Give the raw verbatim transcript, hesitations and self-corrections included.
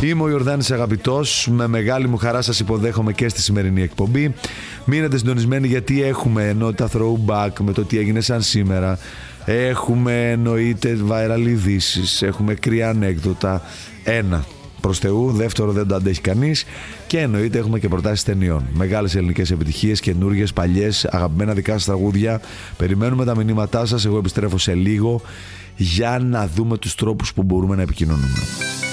Είμαι ο Ιορδάνης Αγαπητός. Με μεγάλη μου χαρά σας υποδέχομαι και στη σημερινή εκπομπή. Μείνετε συντονισμένοι γιατί έχουμε ενότητα throwback με το τι έγινε σαν σήμερα. Έχουμε εννοείται viral ειδήσεις. Έχουμε κρύα ανέκδοτα. Ένα προς Θεού, δεύτερο δεν το αντέχει κανείς. Και εννοείται έχουμε και προτάσεις ταινιών. Μεγάλες ελληνικές επιτυχίες, καινούργιες, παλιές, αγαπημένα δικά σας τραγούδια. Περιμένουμε τα μηνύματά σας. Εγώ επιστρέφω σε λίγο για να δούμε τους τρόπους που μπορούμε να επικοινωνούμε.